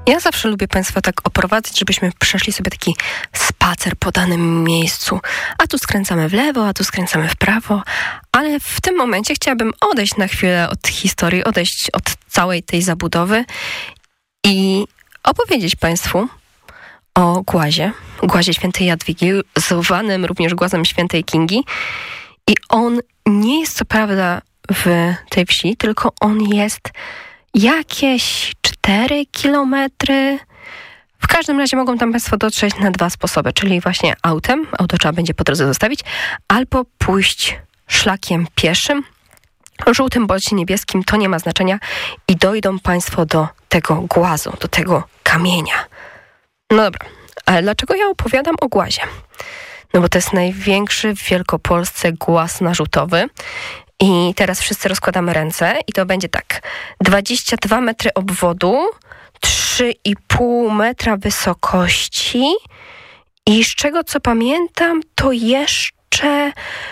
Ja zawsze lubię Państwa tak oprowadzać, żebyśmy przeszli sobie taki spacer po danym miejscu. A tu skręcamy w lewo, a tu skręcamy w prawo. Ale w tym momencie chciałabym odejść na chwilę od historii, odejść od całej tej zabudowy i opowiedzieć Państwu o głazie świętej Jadwigi, zwanym również głazem świętej Kingi. I on nie jest co prawda w tej wsi, tylko on jest jakieś 4 kilometry. W każdym razie mogą tam Państwo dotrzeć na 2 sposoby, czyli właśnie autem, auto trzeba będzie po drodze zostawić, albo pójść szlakiem pieszym, żółtym bądź niebieskim, to nie ma znaczenia i dojdą Państwo do tego głazu, do tego kamienia. No dobra, ale dlaczego ja opowiadam o głazie? No bo to jest największy w Wielkopolsce głaz narzutowy. I teraz wszyscy rozkładamy ręce i to będzie tak. 22 metry obwodu, 3,5 metra wysokości i z czego co pamiętam, to jeszcze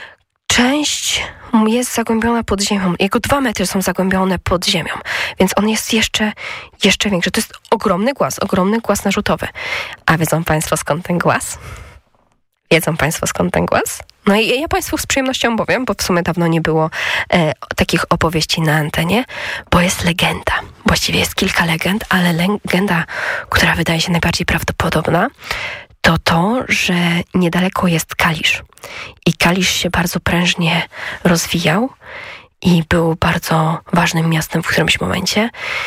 część jest zagłębiona pod ziemią. Jego 2 metry są zagłębione pod ziemią, więc on jest jeszcze większy. To jest ogromny głaz narzutowy. A wiedzą Państwo skąd ten głaz? Wiedzą Państwo skąd ten głaz? No i ja Państwu z przyjemnością powiem, bo w sumie dawno nie było takich opowieści na antenie, bo jest legenda. Właściwie jest kilka legend, ale legenda, która wydaje się najbardziej prawdopodobna, to, że niedaleko jest Kalisz. I Kalisz się bardzo prężnie rozwijał i był bardzo ważnym miastem w którymś momencie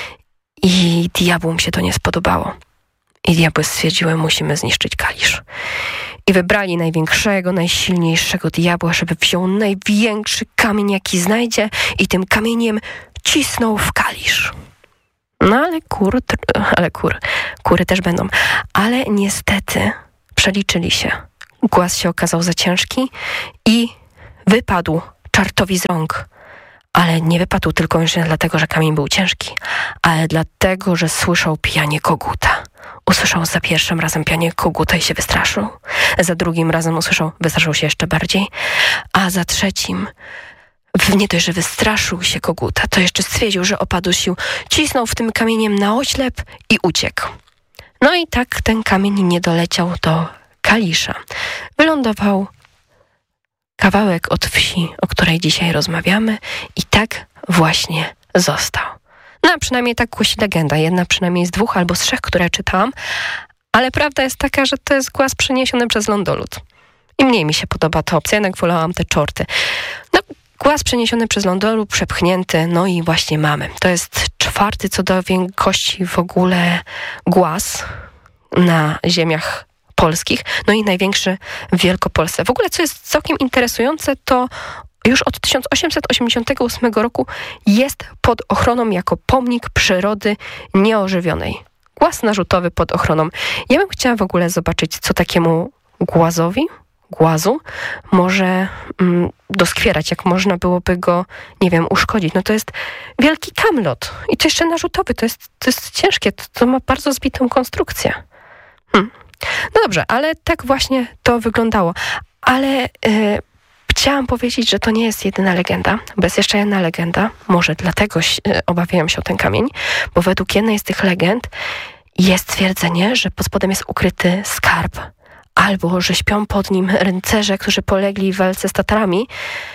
i diabłom się to nie spodobało. I diabły stwierdziły, musimy zniszczyć Kalisz. I wybrali największego, najsilniejszego diabła, żeby wziął największy kamień, jaki znajdzie i tym kamieniem cisnął w Kalisz. No ale kury też będą. Ale niestety przeliczyli się. Głaz się okazał za ciężki i wypadł czartowi z rąk. Ale nie wypadł tylko już dlatego, że kamień był ciężki, ale dlatego, że słyszał pianie koguta. Usłyszał za pierwszym razem pianie koguta i się wystraszył. Za drugim razem wystraszył się jeszcze bardziej. A za trzecim, nie dość, że wystraszył się koguta, to jeszcze stwierdził, że opadł sił. Cisnął w tym kamieniem na oślep i uciekł. No i tak ten kamień nie doleciał do Kalisza. Wylądował kawałek od wsi, o której dzisiaj rozmawiamy i tak właśnie został. No a przynajmniej tak głosi legenda. Jedna przynajmniej z 2 albo z 3, które czytałam. Ale prawda jest taka, że to jest głaz przeniesiony przez lądolód. I mniej mi się podoba ta opcja, jednak wolałam te czorty. No, głaz przeniesiony przez lądolód, przepchnięty, no i właśnie mamy. To jest 4. co do wielkości w ogóle głaz na ziemiach polskich, no i największy w Wielkopolsce. W ogóle, co jest całkiem interesujące, to już od 1888 roku jest pod ochroną jako pomnik przyrody nieożywionej. Głaz narzutowy pod ochroną. Ja bym chciała w ogóle zobaczyć, co takiemu głazu może doskwierać, jak można byłoby go, nie wiem, uszkodzić. No to jest wielki kamlot i to jeszcze narzutowy, to jest ciężkie, to ma bardzo zbitą konstrukcję. No dobrze, ale tak właśnie to wyglądało. Ale chciałam powiedzieć, że to nie jest jedyna legenda, bo jest jeszcze jedna legenda. Może dlatego obawiają się o ten kamień, bo według jednej z tych legend jest twierdzenie, że pod spodem jest ukryty skarb, albo że śpią pod nim rycerze, którzy polegli w walce z Tatarami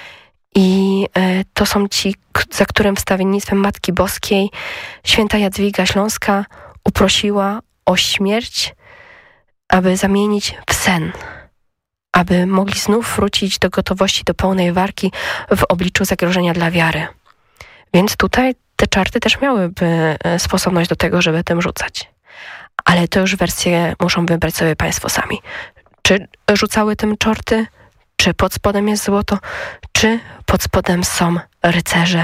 i to są ci, za którym wstawiennictwem Matki Boskiej święta Jadwiga Śląska uprosiła o śmierć, aby zamienić w sen, aby mogli znów wrócić do gotowości do pełnej walki w obliczu zagrożenia dla wiary. Więc tutaj te czarty też miałyby sposobność do tego, żeby tym rzucać. Ale to już wersję muszą wybrać sobie Państwo sami. Czy rzucały tym czorty, czy pod spodem jest złoto, czy pod spodem są rycerze.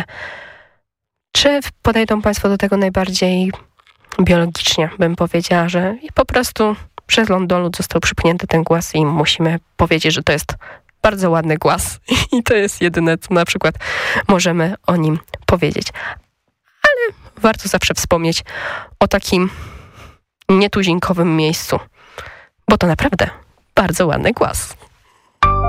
Czy podejdą Państwo do tego najbardziej biologicznie, bym powiedziała, że po prostu przez lądolód został przypchnięty ten głaz i musimy powiedzieć, że to jest bardzo ładny głaz. I to jest jedyne, co na przykład możemy o nim powiedzieć. Ale warto zawsze wspomnieć o takim nietuzinkowym miejscu, bo to naprawdę bardzo ładny głaz.